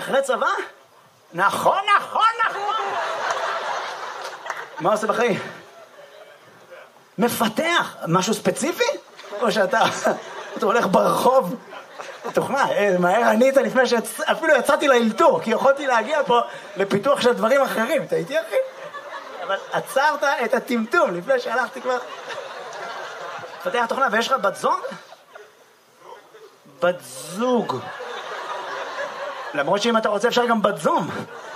אחרי צבא? נכון. מה עושה בחיים? מפתח. משהו ספציפי? או שאתה הולך ברחוב? תוכנה, מהר ענית לפני שאפילו יצאתי לאלתור, כי יכולתי להגיע פה לפיתוח של דברים אחרים. אתה איתי אחי? אבל עצרת את הטמטום לפני שהלכתי כבר. מפתח תוכנה, ויש לך בת זוג? בת זוג. למרות שאם אתה רוצה אפשר גם בת זום.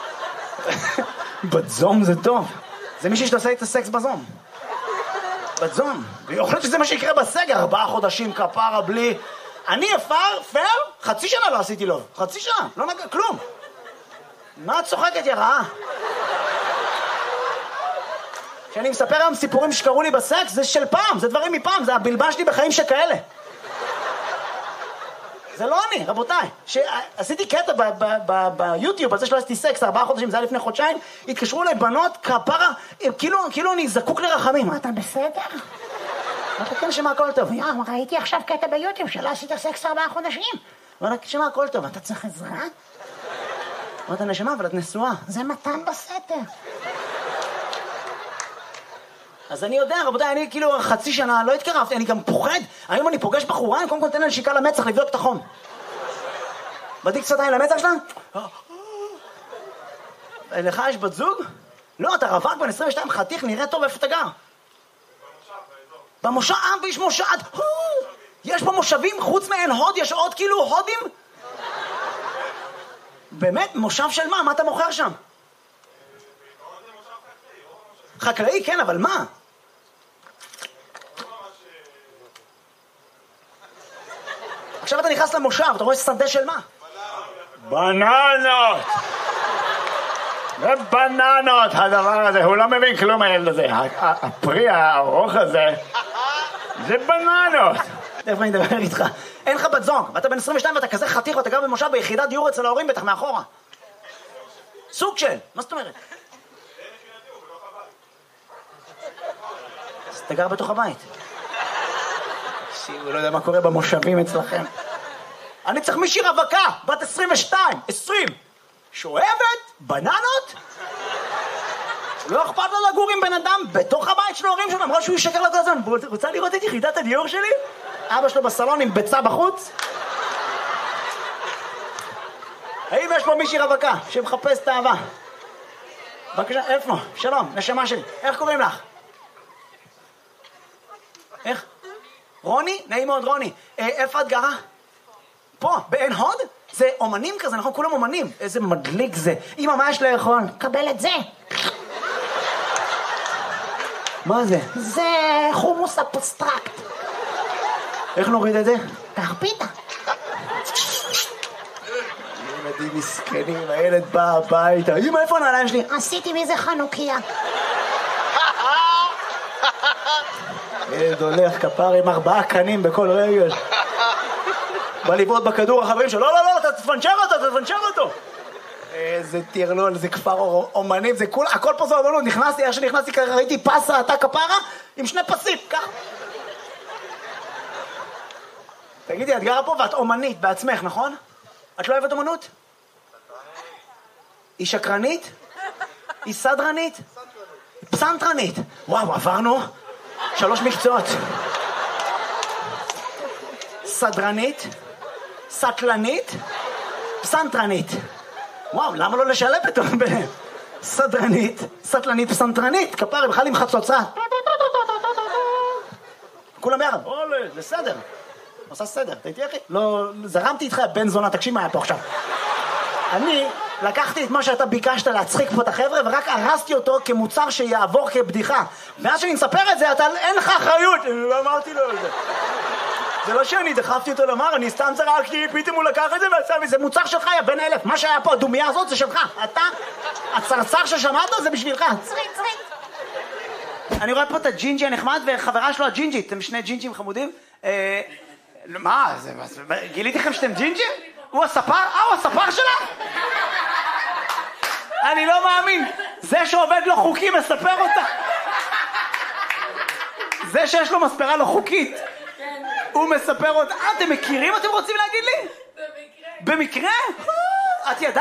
בת זום זה טוב. זה מישהי שתעשה את הסקס בזום. בת זום. ויכול שזה מה שיקרה בסגר. 4 חודשים כפרה בלי... אני פייר, חצי שנה לא עשיתי לו. חצי שנה, לא נגע, כלום. מה את צוחקת יא רעה? כשאני מספר היום סיפורים שקרו לי בסקס, זה של פעם, זה דברים מפעם, זה הבלבן שלי בחיים שכאלה. זה לא אני, רבותיי. עשיתי קטע ביוטיוב, על זה שלא עשיתי סקס 4 חודשים, זה היה לפני חודשיים, התקשרו אליי בנות, כפרה, כאילו אני זקוק לרחמים. אתה בסדר? אתה כן שמה הכל טוב. ראיתי עכשיו קטע ביוטיוב שלא עשית סקס 4 חודשים. ואתה שמה הכל טוב, אתה צריך עזרה? ואתה נשמה, אבל את נשואה. זה מתן בסתר. אז אני יודע, רבותיי, אני כאילו חצי שנה לא התקרבתי, אני גם פוחד. היום אני פוגש בחורה, אני קודם כל נותן לה נשיקה למצח לבדוק את החום. בדיק קצת עין למצח שלה? לך יש בת זוג? לא, אתה רווק בן 22 חתיך, נראה טוב, איפה אתה גר? במושב, ויש מושב, יש במושבים, חוץ מעין הוד, יש עוד כאילו הודים? באמת, מושב של מה? מה אתה מוכר שם? חקלאי, כן, אבל מה? עכשיו אתה נכנס למושב, אתה רואה שדה של מה? בננות! זה בננות, הדבר הזה, הוא לא מבין כלום הילד הזה. הפרי הארוך הזה, זה בננות. איפה אני מדבר איתך? אין לך בת זוג, ואתה בן 22 ואתה כזה חתיך ואתה גר במושב ביחידת דיור אצל ההורים בטח מאחורה. סוג של, מה זאת אומרת? אז אתה גר בתוך הבית. הוא לא יודע מה קורה במושבים אצלכם. אני צריך מישהי רווקה, בת 22, 20, שואבת, בננות? לא אכפת לו לגור עם בן אדם בתוך הבית של ההורים שלו, אמרה שהוא ישקר לו כל הזמן. רוצה לראות את יחידת הדיור שלי? אבא שלו בסלון עם ביצה בחוץ? האם יש פה מישהי רווקה שמחפש את האהבה? בבקשה, איפה? שלום, נשמה שלי. איך קוראים לך? איך? רוני? נעים מאוד רוני. איפה את גרה? פה, בעין הוד? זה אומנים כזה, נכון? כולם אומנים. איזה מדליק זה. אמא, מה יש לאכול? קבל את זה. מה זה? זה חומוס אפוסטרקט. איך נוריד את זה? קח פיתה. ילדים מסכנים, הילד בא הביתה. אמא, איפה הנעליים שלי? עשיתי מזה חנוכיה. ילד הולך כפר עם 4 קנים בכל רגל. בא לבעוט בכדור החברים שלו, לא, אתה תפנצ'ר אותו. איזה טרלול, זה כפר אומנים, זה הכל פה זה אומנות. נכנסתי, איך שנכנסתי, ראיתי פסה, אתה כפרה, עם 2 פסים, כך. תגידי, את גרה פה ואת אומנית בעצמך, נכון? את לא אוהבת אומנות? היא שקרנית? היא סדרנית? פסנתרנית. וואו, עברנו 3 מקצועות. סדרנית, סטלנית, פסנתרנית. וואו, למה לא לשלב פתאום ביניהם? סדרנית, סטלנית, פסנתרנית. כפרה, בכלל עם חצוצה. כולם יחד. בסדר. עושה סדר, אתה איתי אחי? לא, זרמתי איתך, בן זונה, תקשיב מה היה פה עכשיו. אני לקחתי את מה שאתה ביקשת להצחיק פה את החבר'ה, ורק הרסתי אותו כמוצר שיעבור כבדיחה. ואז שאני מספר את זה, אין לך אחריות. לא אמרתי לו את זה. זה לא שאני דחפתי אותו לומר, אני סתם צרקתי, פתאום הוא לקח את זה ועשה, וזה מוצר שלך, יא בן 1000. מה שהיה פה, הדומיה הזאת, זה שלך. אתה, הצרצר ששמעת, זה בשבילך. צריק. אני רואה פה את הג'ינג'י הנחמד, וחברה שלו הג'ינג'ית. אתם 2 ג'ינג'ים חמודים. מה, גיליתי לכם שאתם ג'ינג'ים? הוא הספר? הוא הספר שלה? אני לא מאמין. זה שעובד לו חוקי מספר אותה. זה שיש לו מספרה לא חוקית. הוא מספר אותה. אתם מכירים? אתם רוצים להגיד לי? במקרה. במקרה? את ידעת?